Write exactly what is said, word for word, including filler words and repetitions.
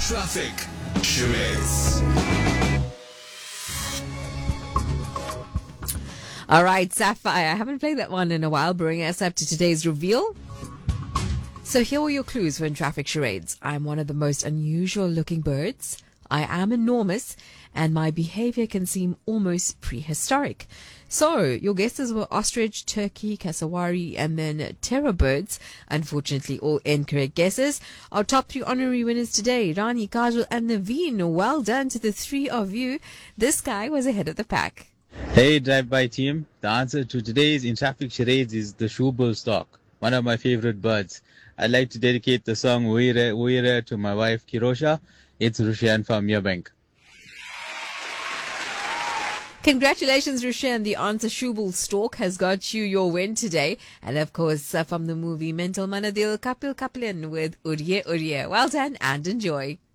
Traffic Charades. All right, Sapphire. I haven't played that one in a while, bringing us up to today's reveal. So here are your clues for in traffic charades. I'm one of the most unusual looking birds. I am enormous, and my behavior can seem almost prehistoric. So, your guesses were ostrich, turkey, cassowary, and then terror birds. Unfortunately, all incorrect guesses. Our top three honorary winners today, Rani, Kajal, and Naveen. Well done to the three of you. This guy was ahead of the pack. Hey, Drive-By team. The answer to today's in traffic charades is the shoebill stork, one of my favorite birds. I'd like to dedicate the song Uire Uire to my wife Kirosha. It's Rushian from Merebank. Congratulations, Rushan. The answer, Shubal Stork, has got you your win today. And of course, uh, from the movie Mental Manadil, Kapil Kaplan with Uriye Uriye. Well done and enjoy.